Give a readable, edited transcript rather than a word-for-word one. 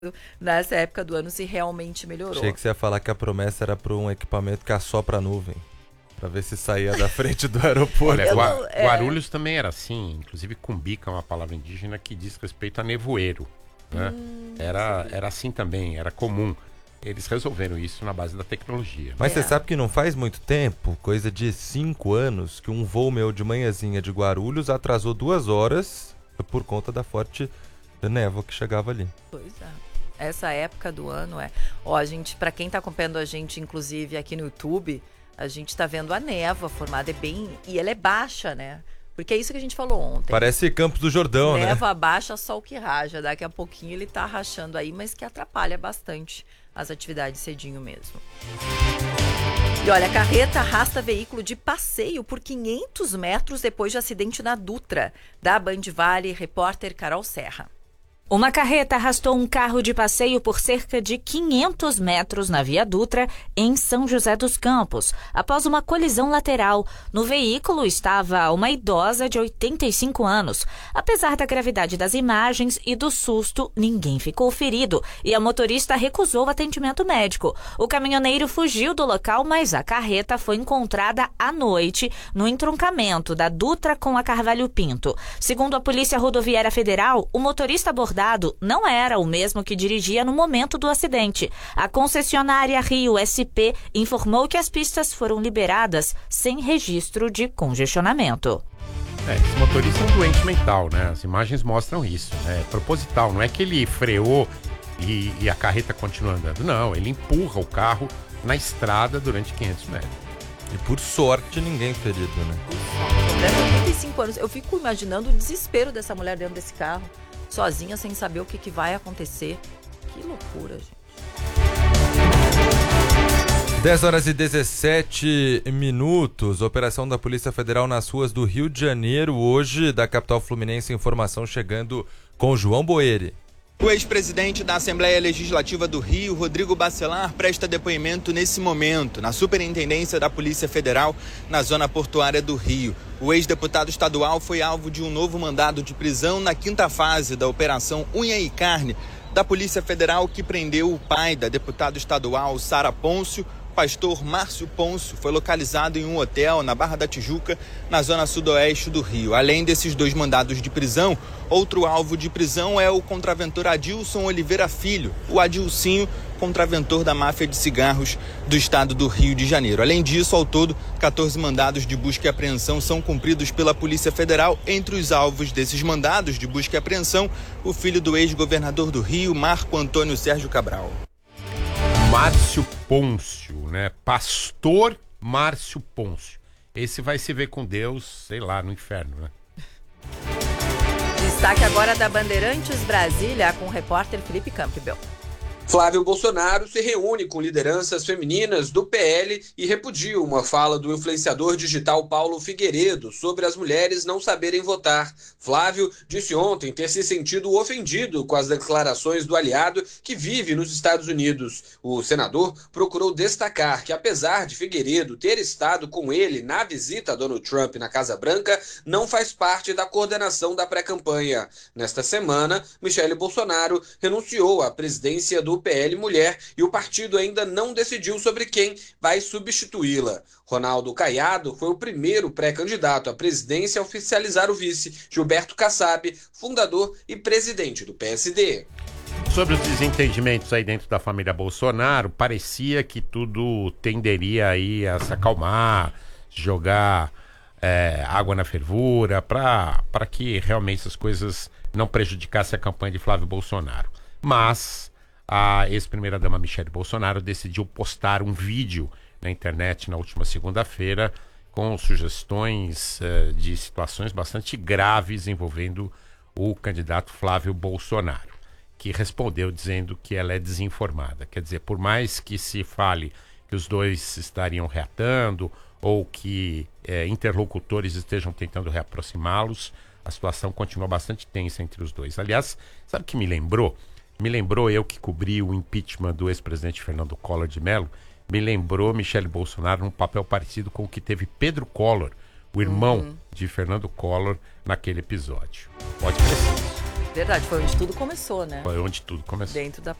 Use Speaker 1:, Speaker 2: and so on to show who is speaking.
Speaker 1: nessa época do ano se realmente melhorou.
Speaker 2: Achei que você ia falar que a promessa era para um equipamento que assopra a nuvem, para ver se saía da frente do aeroporto.
Speaker 3: Olha, Guarulhos também era assim, inclusive Cumbica é uma palavra indígena que diz respeito a nevoeiro, né? Era assim também, era comum. Eles resolveram isso na base da tecnologia.
Speaker 2: Mas você sabe que não faz muito tempo, coisa de 5 anos, que um voo meu de manhãzinha de Guarulhos atrasou 2 horas por conta da forte névoa que chegava ali.
Speaker 1: Pois é. Essa época do ano Ó, a gente, pra quem tá acompanhando a gente, inclusive aqui no YouTube, a gente tá vendo a névoa formada, e ela é baixa, né? Porque é isso que a gente falou ontem.
Speaker 2: Parece Campos do Jordão, né?
Speaker 1: Névoa baixa, sol que raja. Daqui a pouquinho ele tá rachando aí, mas que atrapalha bastante as atividades cedinho mesmo. E olha, a carreta arrasta veículo de passeio por 500 metros depois de acidente na Dutra. Da Band Vale, repórter Carol Serra.
Speaker 4: Uma carreta arrastou um carro de passeio por cerca de 500 metros na Via Dutra, em São José dos Campos, após uma colisão lateral. No veículo estava uma idosa de 85 anos. Apesar da gravidade das imagens e do susto, ninguém ficou ferido e a motorista recusou atendimento médico. O caminhoneiro fugiu do local, mas a carreta foi encontrada à noite no entroncamento da Dutra com a Carvalho Pinto. Segundo a Polícia Rodoviária Federal, o motorista abordado não era o mesmo que dirigia no momento do acidente. A concessionária Rio SP informou que as pistas foram liberadas sem registro de congestionamento.
Speaker 3: Esse motorista é um doente mental, né? As imagens mostram isso, né? É proposital, não é que ele freou e a carreta continua andando. Não, ele empurra o carro na estrada durante 500 metros.
Speaker 2: E por sorte ninguém ferido, né?
Speaker 1: Deve 85 anos. Eu fico imaginando o desespero dessa mulher dentro desse carro, sozinha, sem saber o que vai acontecer. Que loucura, gente.
Speaker 2: 10 horas e 17 minutos. Operação da Polícia Federal nas ruas do Rio de Janeiro. Hoje, da capital fluminense, informação chegando com João Boeri.
Speaker 5: O ex-presidente da Assembleia Legislativa do Rio, Rodrigo Bacelar, presta depoimento nesse momento, na Superintendência da Polícia Federal, na zona portuária do Rio. O ex-deputado estadual foi alvo de um novo mandado de prisão na 5ª fase da Operação Unha e Carne da Polícia Federal, que prendeu o pai da deputada estadual Sara Pôncio. Pastor Márcio Pôncio foi localizado em um hotel na Barra da Tijuca, na zona sudoeste do Rio. Além desses 2 mandados de prisão, outro alvo de prisão é o contraventor Adilson Oliveira Filho, o Adilcinho, contraventor da máfia de cigarros do estado do Rio de Janeiro. Além disso, ao todo, 14 mandados de busca e apreensão são cumpridos pela Polícia Federal. Entre os alvos desses mandados de busca e apreensão, o filho do ex-governador do Rio, Marco Antônio Sérgio Cabral.
Speaker 3: Márcio Pôncio, né? Pastor Márcio Pôncio. Esse vai se ver com Deus, sei lá, no inferno, né?
Speaker 1: Destaque agora da Bandeirantes Brasília com o repórter Felipe Campbell.
Speaker 6: Flávio Bolsonaro se reúne com lideranças femininas do PL e repudia uma fala do influenciador digital Paulo Figueiredo sobre as mulheres não saberem votar. Flávio disse ontem ter se sentido ofendido com as declarações do aliado que vive nos Estados Unidos. O senador procurou destacar que, apesar de Figueiredo ter estado com ele na visita a Donald Trump na Casa Branca, não faz parte da coordenação da pré-campanha. Nesta semana, Michele Bolsonaro renunciou à presidência do PL Mulher e o partido ainda não decidiu sobre quem vai substituí-la. Ronaldo Caiado foi o primeiro pré-candidato à presidência a oficializar o vice, Gilberto Kassab, fundador e presidente do PSD.
Speaker 3: Sobre os desentendimentos aí dentro da família Bolsonaro, parecia que tudo tenderia aí a se acalmar, jogar água na fervura, para que realmente essas coisas não prejudicassem a campanha de Flávio Bolsonaro. Mas a ex-primeira-dama Michele Bolsonaro decidiu postar um vídeo na internet na última segunda-feira com sugestões de situações bastante graves envolvendo o candidato Flávio Bolsonaro, que respondeu dizendo que ela é desinformada. Quer dizer, por mais que se fale que os dois estariam reatando ou que interlocutores estejam tentando reaproximá-los, a situação continua bastante tensa entre os dois. Aliás, sabe o que me lembrou? Me lembrou, eu que cobri o impeachment do ex-presidente Fernando Collor de Mello, me lembrou Michele Bolsonaro num papel parecido com o que teve Pedro Collor, o irmão de Fernando Collor, naquele episódio. Pode crescer.
Speaker 1: Verdade, foi onde tudo começou, né?
Speaker 3: Foi onde tudo começou.
Speaker 1: Dentro da